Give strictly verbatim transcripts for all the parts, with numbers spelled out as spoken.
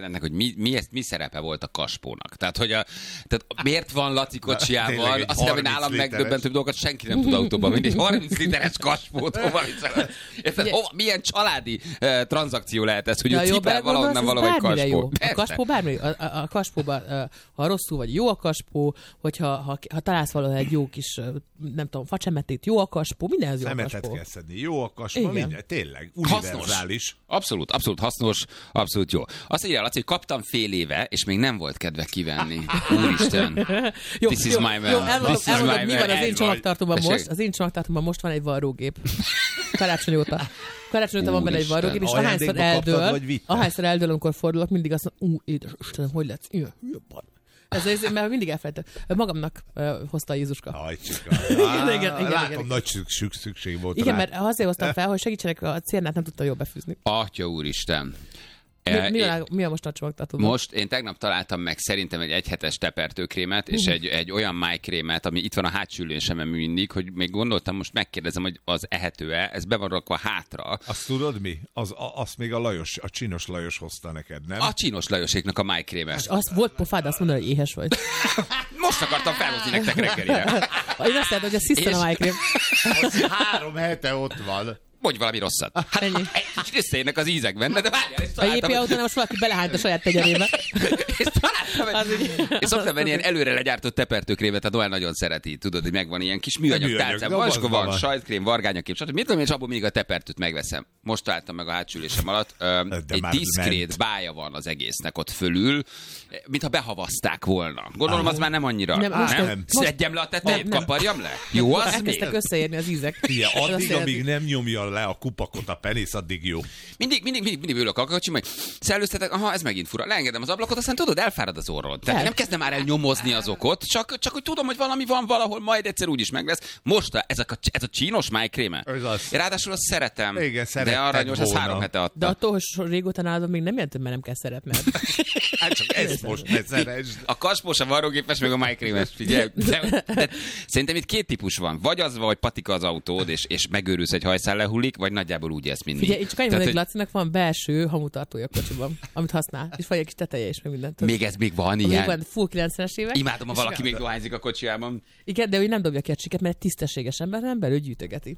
történetnek, hogy mi, mi, ezt, mi szerepe volt a kaspónak. Tehát, hogy a, tehát miért van Laci kocsijával, azt hiszem, hogy nálam megdöbbentőbb dolgokat senki nem tud autóban vinni. Egy harminc literes kaspót hova viszont. Milyen családi uh, tranzakció lehet ez, hogy ja, cipel valahonnan valahogy kaspó. A kaspó bármi. A, a, a kaspóban, uh, ha rosszul vagy, jó a kaspó, hogyha ha, ha találsz valahol egy jó kis, nem tudom, facsemetét, jó a kaspó, mindenhez jó a kaspó. Szemetet kell szedni, jó a kaspó, minden, tényleg, univerzális. Abszolút, abszolút hasznos, abszolút jó. Azt írja, Laci, hogy kaptam fél éve, és még nem volt kedve kivenni. Úristen. Jó, This is jó, my man. jó, elmondom, This is elmondom, my mi man. van az én csomagtartóban Tessék. most. Az én csomagtartóban most van egy varrógép. Karácsony óta. Karácsony óta van benne egy varrógép, és ahányszor eldől, ahányszor eldől, amikor fordulok, mindig azt mondom, ú, édes Istenem, hogy lesz? Ilyen, ilyen van. Ez az, mert mindig elfelejtettem. Magamnak uh, hozta a Jézuska. Ajcsika. igen, igen, igen, Látom, igen. nagy szükség, szükség volt igen, rá. mert azért hoztam fel, hogy segítsenek, a cérnát nem tudta jól befűzni. Atya úristen. Mi, mi, a, mi a most a csomagtartóban? Most én tegnap találtam meg szerintem egy egyhetes tepertőkrémet, és egy, egy olyan májkrémet, ami itt van a hátsó ülésemen mindig, hogy még gondoltam, most megkérdezem, hogy az ehető-e, ez be van rakva hátra. Azt tudod mi? Az, a, azt még a Lajos, a Csinos Lajos hozta neked, nem? A Csinos Lajoséknak a májkréme. És az volt pofád azt mondani, hogy éhes vagy. Most akartam felhozni nektek reggelire. Én azt mondtam, hogy a sziszten a májkrém. Az három hete ott van. Mondj valami rosszat. Hát ennyi. Egy összejönnek az ízek benne, de várjál, és A találtam... jé pé autónál most valaki belehányt a saját tegyerébe. és találtam egy... És szoktam venni ilyen előre legyártott tepertőkrémet, tehát Noel nagyon szereti, tudod, hogy megvan ilyen kis műanyag tálcában. Van, akkor van sajtkkrém, vargányakém, stb. Mit tudom én, és abból mindig a tepertőt megveszem. Most találtam meg a hátsülésem alatt. Ö, egy diszkrét bája van az egésznek ott fölül, mintha behavazták volna. Gondolom, az már nem annyira. Nem, most nem? nem. Szedjem le a tetejét, kaparjam le? Jó, az elkezdtek még? összeérni az ízek. Ilyen, addig, amíg nem nyomja le a kupakot a penész, addig jó. Mindig, mindig, mindig, mindig ülök a kocsim, hogy szellőztetek, aha, ez megint fura. Leengedem az ablakot, aztán tudod, elfárad az orrod. Tehát El. nem kezdem már el nyomozni az okot, csak, csak hogy tudom, hogy valami van valahol, majd egyszer úgyis meg lesz. Most a, ez, a, ez a csínos májkréme. Ez az. Ráadásul azt szeretem. Igen, de aranyos, az három hete adta. De attól, hogy régóta nálad még nem jelent, mert nem kell szeretned. Hát csak ezt most ne szeresd. A kaspós, a varrógépes, meg a májkrémes, figyelj. De, de, szerintem itt két típus van. Vagy az, vagy patika az autód, és, és megőrülsz, egy hajszál lehullik, vagy nagyjából úgy élsz mindig. Figyelj, csak annyi van, hogy hogy... Lacinak van belső hamutartója a kocsiban, amit használ, és vagy egy kis teteje is, meg mindent. Még ez még van Még ilyen. van full kilencvenes évek. Imádom, ha valaki még dohányzik a kocsijában. Igen, de ő nem dobja ki a csiket, mert egy tisztességes ember nem belül gyűjtögeti.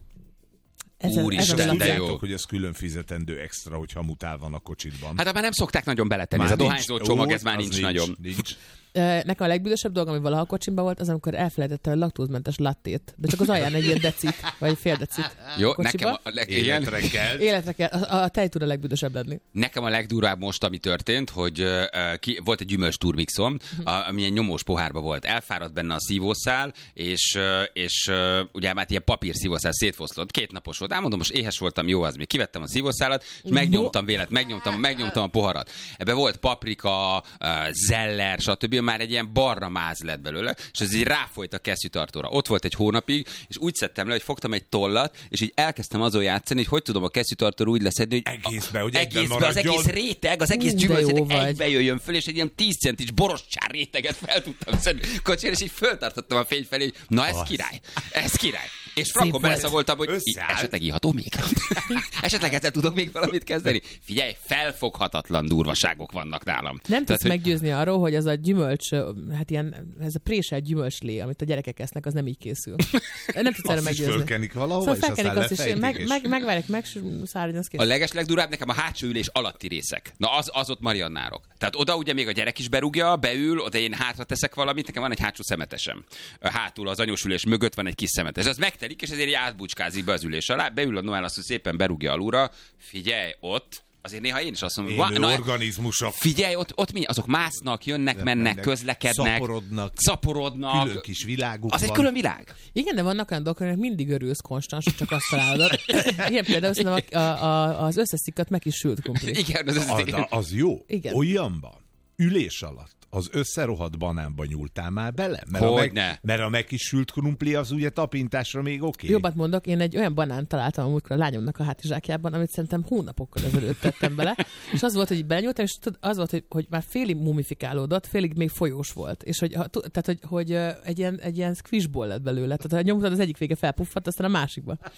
Ez Úristen, ez de jó. Tudjátok, hogy ez külön fizetendő extra, hogy hamutál van a kocsidban. Hát már nem szokták nagyon beletenni. Már Ez a dohányzó nincs. csomag, Ó, ez már az nincs, nincs, nagyon. Nincs. Nekem a legbüdösebb dolog, ami valaha a kocsimban volt, az amikor elfelejtette a laktózmentes lattét. De csak az alján egy ilyen decit, vagy fél decit. Jó, a nekem a, leg, igen. Életre kell. Életre kell. A, a tej tud a legbüdösebb lenni. Nekem a legdurvább most, ami történt, hogy uh, ki, volt egy gyümölcs turmixom, a, ami ilyen nyomós pohárba volt. Elfáradt benne a szívószál, és, uh, és uh, ugye már ilyen papír szívószál szétfoszlott. Két napos volt. Álmondom, most éhes voltam, jó az még. Kivettem a szívószálat, és megnyomtam vélet, megnyomtam, megnyomtam a poharat. Ebbe volt paprika, uh, zeller, stb. Már egy ilyen barna máz lett belőle, és ez így ráfolyt a kesztyűtartóra. Ott volt egy hónapig, és úgy szedtem le, hogy fogtam egy tollat, és így elkezdtem azon játszani, hogy hogy tudom a kesztyűtartóra úgy leszedni, hogy Egészbe, hogy egészbe az egész réteg, az egész Ú, de gyümölcs jó vagy. egybe jöjjön föl, és egy ilyen tíz centis borostyár réteget fel tudtam szedni kocsira, és így föltartottam a fény felé, hogy na ez Az. király, ez király. És frankon volt. beleszagoltam, hogy Összeállt. esetleg iható még? Esetleg ezzel tudok még valamit kezdeni? Figyelj, felfoghatatlan durvaságok vannak nálam. Nem tudsz hogy- meggyőzni arról, hogy az a gyümölcs, hát ilyen, ez a préselt gyümölcslé, amit a gyerekek esznek, az nem így készül. Nem tudsz erre Azt is meggyőzni. fölkenik valahova, Szóval és aztán felkenik azt is, lefejtik, meg, és- meg, megvárják, meg, szárny, az kész. A legeslegdurább nekem a hátsó ülés alatti részek. Na az, az ott mariannárok. Tehát oda ugye még a gyerek is berúgja, beül, oda én hátra teszek valamit, nekem van egy hátsó szemetesem. Hátul az anyós ülés mögött van egy kis szemetes. Az megtelik, és ezért így átbucskázik be az ülés alá. Beül a Noel, azt, hogy szépen berúgja alulra. Figyelj, ott azért néha én is azt mondom, Élő hogy na, organizmusok. figyelj, ott, ott mi? Azok másznak, jönnek, mennek, mennek, közlekednek, szaporodnak, szaporodnak. Külön kis világuk Az egy van. külön világ. Igen, de vannak olyan dolgok, aminek mindig örülsz konstans, csak azt találod. Igen, például szerintem a, a, a, az összeszikkat meg is sült krumpli. Igen, az, az, Az, az jó. Igen. Olyanban, ülés alatt, az összerohadt banánba nyúltál már bele? Mert, a meg, Hogyne. mert a megkisült krumpli az ugye tapintásra még oké. Okay. Jobbat mondok, én egy olyan banánt találtam a múltkor a lányomnak a hátizsákjában, amit szerintem hónapokkal ezelőtt tettem bele, és az volt, hogy így belenyúltam, és tud, az volt, hogy, hogy már félig mumifikálódott, félig még folyós volt, és hogy, ha, tehát, hogy, hogy egy, ilyen, egy ilyen squishball lett belőle, tehát ha nyomtad, az egyik vége felpuffadt, aztán a másikba.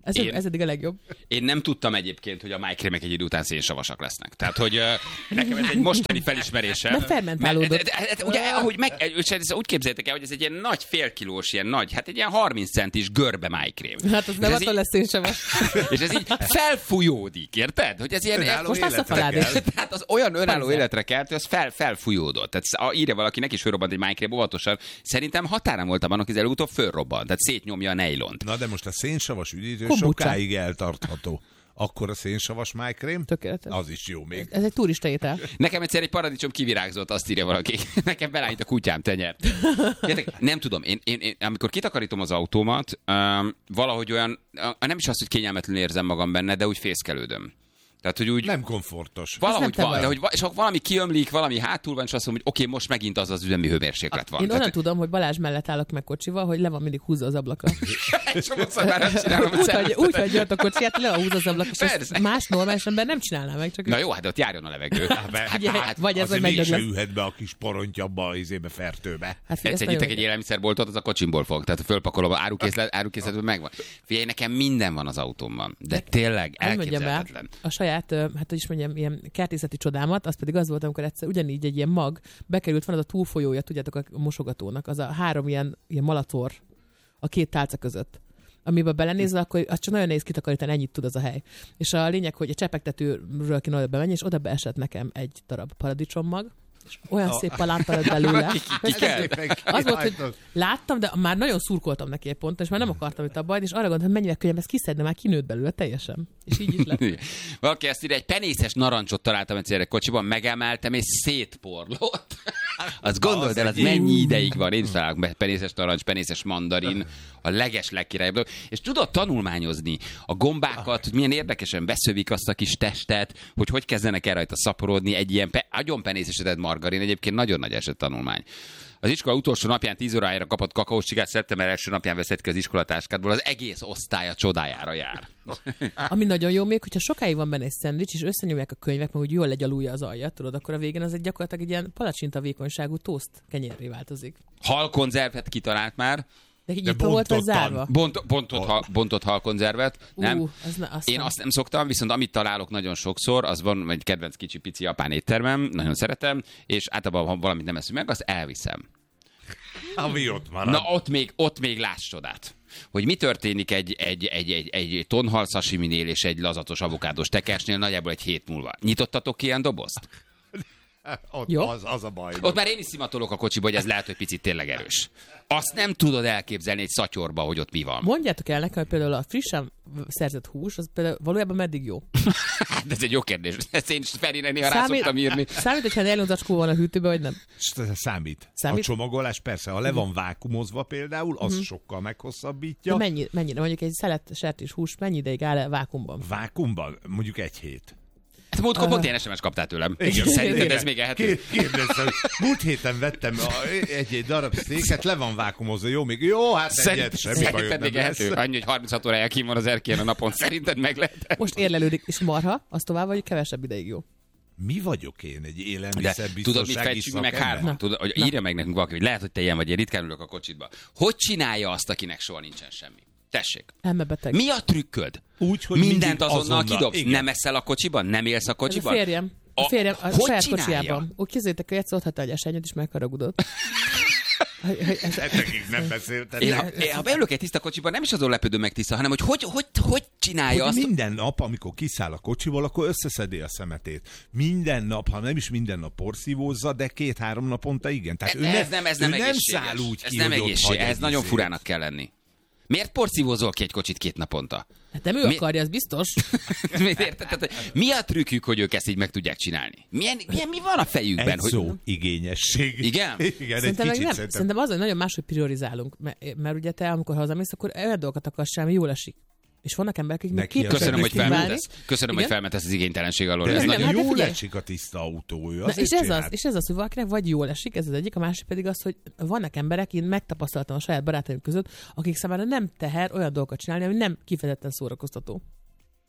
Ez, én, ez eddig a legjobb. Én nem tudtam egyébként, hogy a májkrémek egy idő után szénsavasak lesznek. Tehát, hogy uh, nekem ez egy mostani felismerése. De fermentálódott. De, de, de, ugye, ahogy meg, úgy képzeljétek el, hogy ez egy ilyen nagy félkilós, ilyen nagy, hát egy ilyen harminc centis görbe májkrém. Hát az nem attól lesz szénsavas. És ez így felfújódik, érted? Hogy ez ilyen... Most lesz a falád. Tehát az olyan önálló életre kelt, hogy az fel, felfújódott. Tehát írja valaki, neki is fölrobbant egy májkrém óvatosan. Szerintem határán voltam annak, hogy előbb-utóbb fölrobbant. Tehát szétnyomja a nejlont. Na de most a szénsavas üdítő sokáig eltartható. Akkor a szénsavas májkrém? Tökéletes. Az is jó még. Ez egy turista étel. Nekem egyszer egy paradicsom kivirágzott, azt írja valaki. Nekem belállít a kutyám tenyert. Nem tudom, én, én, én amikor kitakarítom az autómat, um, valahogy olyan, uh, nem is azt, hogy kényelmetlenül érzem magam benne, de úgy fészkelődöm. Tehát, hogy úgy... Nem komfortos. Valahogy van, de hogy és ha valami kiömlik, valami hátul van, és azt mondom, hogy oké, okay, most megint az az üzemi hőmérséklet van. Én Tehát, onnan tudom, hogy Balázs mellett állok meg kocsival, hogy le van mindig húzza az ablaka. úgy, úgy hagy jött a kocsi, hát le van húzza az ablaka, és ezt más normális ember nem csinálná meg. Csak na jó, hát ott járjon a levegő. Hát, hát, vagy ez, hogy mégse ülhet be a kis porontjabba, az izébe, fertőbe. Hát egyszer egy élelmiszerboltot, az a kocsimból fog. Tehát fölpakolom, árukészlet, árukészletben megvan. Figyelj, nekem minden van az autómban, de tényleg elképzelhetetlen. A saját, hát hogy is mondjam, ilyen kertészeti csodámat, az pedig az volt, amikor egyszer ugyanígy egy ilyen mag bekerült, van az a túlfolyója, tudjátok, a mosogatónak, az a három ilyen, ilyen malator a két tálca között. Amiben belenézel, akkor az csak nagyon nehéz kitakarítani, ennyit tud az a hely. És a lényeg, hogy a csepegtetőről kéne oda bemenni, és oda beesett nekem egy darab paradicsommag, és olyan szép palánta lett belőle. Az volt, hogy láttam, de már nagyon szurkoltam neki egy ponton, és már nem akartam itt abba, és arra gondoltam, hogy mennyire könnyebb ezt kiszedni, már kinőtt belőle teljesen. És így is lett. Valaki ezt ide, egy penészes narancsot találtam egyszer egy kocsiban, megemeltem, és szétporlott. Azt gondold el, az mennyi ideig van. Én is találok penészes narancs, penészes mandarin, a leges legkirályabb. És tudod tanulmányozni a gombákat, hogy milyen érdekesen beszövik azt a kis testet, hogy hogy kezdenek el rajta szaporodni egy ilyen pe- agyon penészesedett margarin. Egyébként nagyon nagy eset tanulmány. Az iskola utolsó napján tíz órájára kapott kakaós csigát, szeptember első napján veszed ki az iskolatáskádból, az egész osztály a csodájára jár. Ami nagyon jó még, hogyha sokáig van benne egy szendvics, és összenyomják a könyvek, meg úgy jól legyalulja az aljat, tudod, akkor a végén az egy gyakorlatilag egy ilyen palacsinta vékonyságú tószt kenyérré változik. Halkonzervet kitalált már. De így nyitva volt vagy zárva? Bont, bontott, ha, bontott halkonzervet. Nem? Uh, az ne, azt Én azt nem szoktam, viszont amit találok nagyon sokszor, az van egy kedvenc kicsi pici japán éttermem, nagyon szeretem, és általában, ha valamit nem eszünk meg, azt elviszem. Ami ott marad. Na ott még, ott még láss csodát. Hogy mi történik egy, egy, egy, egy, egy tonhal sashiminél és egy lazatos avokádós tekesnél nagyjából egy hét múlva. Nyitottatok ilyen dobozt? Ott az, az a baj. Ott már én is szimatolok a kocsiba, hogy ez lehet, hogy picit tényleg erős. Azt nem tudod elképzelni egy szatyorba, hogy ott mi van. Mondjátok el nekem, hogy például a frissen szerzett hús, az például valójában meddig jó? Hát ez egy jó kérdés. Ezt én is Ferine néha rá szoktam írni. Számít, hogyha nejlonzacskó van a hűtőben, vagy nem? Számít. Számít. A csomagolás persze, ha le van vákumozva például, az uh-huh. sokkal meghosszabbítja. De mennyi, mennyire? Mondjuk egy szelet sertés hús mennyi ideig áll -e vákumban? Vákumban? Mondjuk egy hét. Hát múltkor uh, pont ilyen es em es kaptál tőlem. Igen, szerinted ez még ehető? Kérdeztem, múlt héten vettem egy-egy darab sztéket, le van vákumozva, jó még? Jó, hát egyet, semmi bajod nem lesz. Annyi, hogy harminchat órája kín van az erkélyen a napon, szerinted meg lehet? Most érlelődik, és marha, az tovább vagy kevesebb ideig jó. Mi vagyok én? Egy élelmiszerbiztonsági szakember? Meg hárman. Tudod, hogy írja meg nekünk valaki, hogy lehet, hogy te ilyen vagy, én ritkán ülök a kocsitba. Hogy csinálja azt, akinek soha nincsen semmi? Tessék. Elmebeteg. Mi a trükköd? Úgy, hogy mindent azonnal, azonnal kidobsz. Igen. Nem eszel a kocsiban? Nem élsz a kocsiban? Ez a férjem. A, a férjem a saját csinálja? Kocsijában. Úgy képzeljétek, hogy egyszer ott hagyta egy esenyőt, és megharagudott. Nekik nem beszélted. Én, ha, én, ha beülök egy tiszta kocsiban, nem is azon lepődöm meg tiszta, hanem hogy hogy, hogy, hogy csinálja hogy azt. Minden nap, amikor kiszáll a kocsiból, akkor összeszedi a szemetét. Minden nap, ha nem is minden nap porszívózza, de két-három naponta igen. Tehát ez, ő ez nem, ez nem, nem száll úgy ez ki, nem hogy egészséges. Ez nagyon furának kell lenni. Miért porszívózol ki egy kocsit két naponta? Hát nem ő Mi... akarja, az biztos. Mi a trükkük, hogy ők ezt így meg tudják csinálni? Milyen, milyen mi van a fejükben? Egy szó, hogy... igényesség. Igen? Igen, szerintem, egy kicsit, nem, szerintem. szerintem az, hogy nagyon máshogy priorizálunk. Mert, mert ugye te, amikor hazamész, akkor olyan dolgokat akarsz csinálni, jól esik. És vannak emberek, akik meg képesek Köszönöm, hogy felmentesz. Köszönöm, hogy felmentesz az igénytelenség alól. De ez nagyon hát jól esik a tiszta autó. Ő Na, és, ez az, és ez az, hogy valakinek vagy jól esik, ez az egyik, a másik pedig az, hogy vannak emberek, én megtapasztaltam a saját barátaim között, akik számára nem teher olyan dolgokat csinálni, ami nem kifejezetten szórakoztató.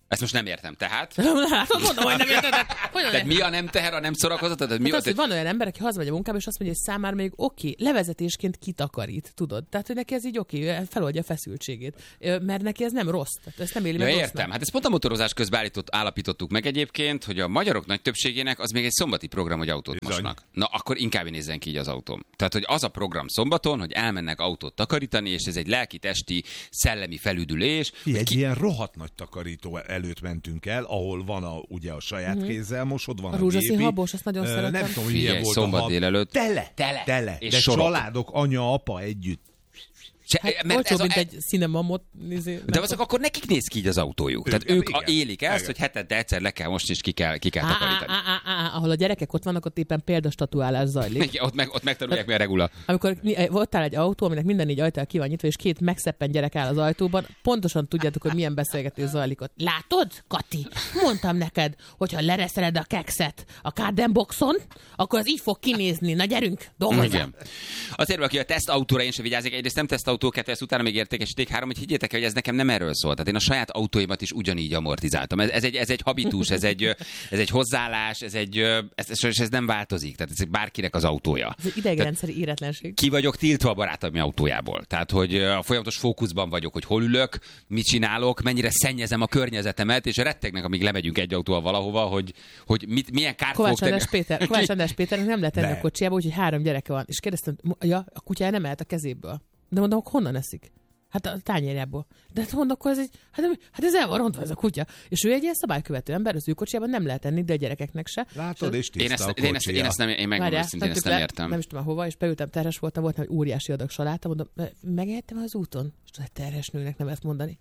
Ezt most nem értem, tehát? Látod, mondom, hogy nem érted. Tehát mi a nem teher, a nem szórakozat? Tehát mi hát az, az, hogy van olyan ember, aki hazamegy a munkába, és azt mondja, hogy számára még oké, okay, levezetésként kitakarít, tudod? Tehát, hogy neki ez így oké, okay, feloldja a feszültségét. Mert neki ez nem rossz. Tehát ezt nem éli ja, meg értem. rossznak. Hát ezt pont a motorozás közben állított, állapítottuk meg egyébként, hogy a magyarok nagy többségének az még egy szombati program, hogy autót Bizony. mosnak. Na, akkor inkább nézzen ki így az autóm. Tehát, hogy az a program szombaton, hogy elmennek autót takarítani, és ez egy lelki, testi, szellemi felüdülés. Egy ki... ilyen rohadt nagy takarító előtt mentünk el, ahol van a, ugye a saját mm-hmm. kézzel mosod, van a, a rózsaszín gépi. habos, azt nagyon uh, szeretem. Nem tudom, hogy Figyelj, milyen volt szombat a hab. délelőtt. Tele, tele, tele. És De sorok. családok, anya, apa együtt. Se, Hát mert olcsó, ez mint a, egy cinemamot. Nézé, de azok akkor nekik néz ki így az autójuk. Tehát Igen, ők igen, a, élik ezt, igen. hogy hetente egyszer le kell most is ki kell, ki kell Á, takarítani. á, á, á, á, ahol a gyerekek ott vannak, ott éppen példastatuálás zajlik. Igen, ott, meg, ott megtanulják, mi a regula. Amikor ott áll egy autó, aminek minden négy ajtó ki van nyitva, és két megszeppen gyerek áll az ajtóban, pontosan tudjátok, hogy milyen beszélgetés zajlik ott. Látod, Kati? Mondtam neked, hogyha lereszeled a kekszet a Garden Boxon, akkor az így fog kinézni. Na gyerünk, dolgozzál! Azért, aki a tesztautóra én sem vigyázik, egyrészt nem tesztautó, kettő, ezt utána még értékesíték, három, hogy higgyétek el, hogy ez nekem nem erről szól. Tehát én a saját autóimat is ugyanígy amortizáltam. Ez, ez, egy, ez egy habitus, ez egy, ez egy hozzáállás, ez, egy, ez, ez, ez nem változik. Tehát ez bárkinek az autója. Ez egy idegrendszeri éretlenség. Ki vagyok tiltva a barátom autójából. Tehát, hogy a folyamatos fókuszban vagyok, hogy hol ülök, mit csinálok, mennyire szennyezem a környezetemet, és rettegnek, amíg lemegyünk egy autóval valahova, hogy, hogy mit, milyen kárt Kovács fogok tenni. András Péter, Kovács András Péternek nem lehet tenni Ne. a kocsiába, úgyhogy három gyereke van. És kérdeztem, ja, a kutyája nem ehet a kezéből. De mondom, honnan eszik? Hát a tányérjából. De hát mondom, akkor ez egy, hát, hát ez el van rontva ez a kutya. És ő egy ilyen szabálykövető ember, az ő kocsiában nem lehet enni, de a gyerekeknek se. Látod, és Én tiszta ezt, a én, ezt, én ezt nem, én megmondom Várjál, őszintén, ezt rakjuk nem le, értem. Nem is tudom hova, és beültem, terhes voltam, volt egy óriási adag saláta, mondom, megehettem az úton? És tudod, terhes nőnek nem ezt mondani.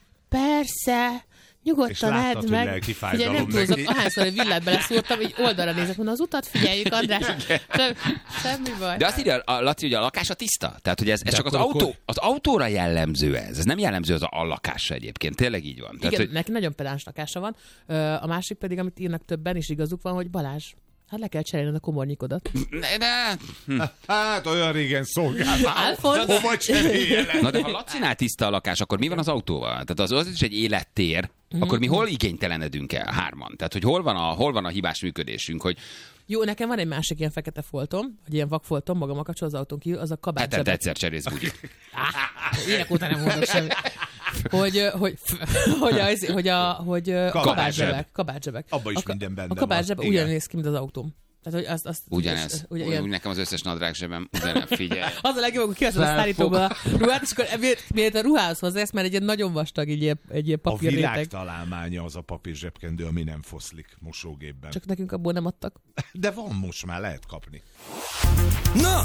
Persze, nyugodtan láttad, edd hogy meg. lelki Figyelj, fájdalom nem túlzok, neki. ahányszor egy villát beleszúrtam, így oldalra nézek, mondom, az utat figyeljük, András. Sem, semmi baj. De azt írja a Laci, hogy a lakása tiszta. Tehát, hogy ez, ez De csak az, akkor- autó, az autóra jellemző ez. Ez nem jellemző az a lakásra egyébként. Tényleg így van. Tehát, Igen, hogy... neki nagyon pedáns lakása van. Ö, A másik pedig, amit írnak többen, és igazuk van, hogy Balázs, hát le kell cserélned a komornyikodat. Ne, ne. Hát olyan régen szolgáltál. Alfonz? Hova cseréljelek? Na de ha Lacinál tiszta a lakás, akkor mi van az autóval? Tehát az, az is egy élettér. Akkor mi hol igénytelenedünk el hárman? Tehát, hogy hol van a, hol van a hibás működésünk, hogy Jó, nekem van egy másik ilyen fekete foltom, hogy ilyen vakfoltom, magam a kapcsol az autón kívül, az a hetente kabátzsebek. egyszer cserész bugyit. Évek óta nem mondok semmit. Hogy, hogy, hogy, az, hogy, a, hogy kabátzsebek. kabátzsebek. Abba is a, minden benne A kabátzsebek van. Igen. ugyan néz ki, mint az autóm. Tehát, hogy azt, azt, Ugyanez. és, ugye, Úgy, ilyen. úgy nekem az összes nadrág zsebem. Ugyanez, figyelj. Az a legjobb, amikor kiveszed a szállítóból a ruhát, és akkor miért a ruhához hozzász, mert egy ilyen nagyon vastag, egy ilyen, egy ilyen A papírréteg. világ találmánya az a papír zsebkendő, ami nem foszlik mosógépben. Csak nekünk abból nem adtak. De van most már, lehet kapni. Na,